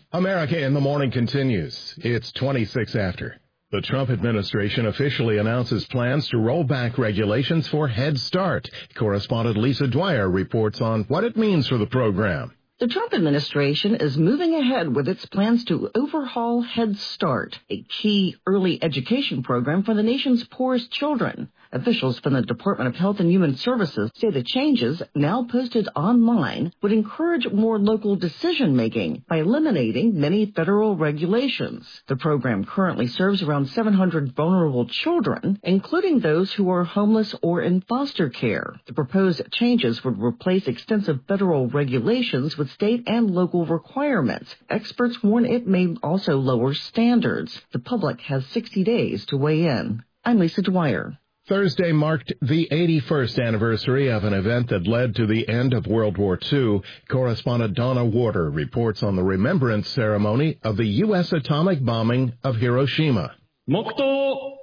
America in the Morning continues. It's 26 after. The Trump administration officially announces plans to roll back regulations for Head Start. Correspondent Lisa Dwyer reports on what it means for the program. The Trump administration is moving ahead with its plans to overhaul Head Start, a key early education program for the nation's poorest children. Officials from the Department of Health and Human Services say the changes, now posted online, would encourage more local decision-making by eliminating many federal regulations. The program currently serves around 700 vulnerable children, including those who are homeless or in foster care. The proposed changes would replace extensive federal regulations with state and local requirements. Experts warn it may also lower standards. The public has 60 days to weigh in. I'm Lisa Dwyer. Thursday marked the 81st anniversary of an event that led to the end of World War II. Correspondent Donna Warder reports on the remembrance ceremony of the U.S. atomic bombing of Hiroshima. Mokto